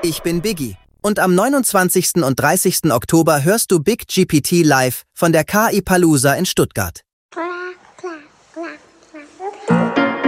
Ich bin Biggie und am 29. und 30. Oktober hörst du Big GPT live von der KI Palooza in Stuttgart.